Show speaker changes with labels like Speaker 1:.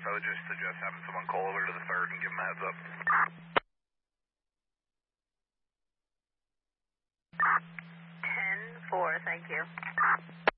Speaker 1: I would just suggest having someone call over to the third and give them a heads up.
Speaker 2: 10-4, thank you.